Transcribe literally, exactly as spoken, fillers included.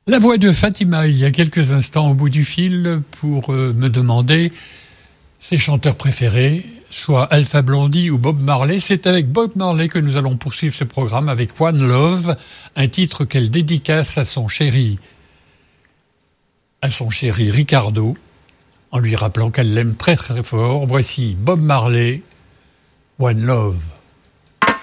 La voix de Fatima, il y a quelques instants au bout du fil, pour euh, me demander ses chanteurs préférés, soit Alpha Blondy ou Bob Marley. C'est avec Bob Marley que nous allons poursuivre ce programme avec One Love, un titre qu'elle dédicace à son chéri, à son chéri Ricardo, en lui rappelant qu'elle l'aime très très fort. Voici Bob Marley, One Love.